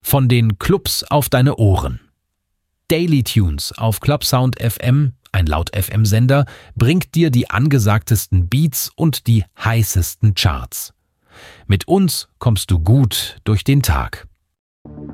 Von den Clubs auf deine Ohren. Daily Tunes auf Clubsound FM, ein Laut-FM-Sender, bringt dir die angesagtesten Beats und die heißesten Charts. Mit uns kommst du gut durch den Tag.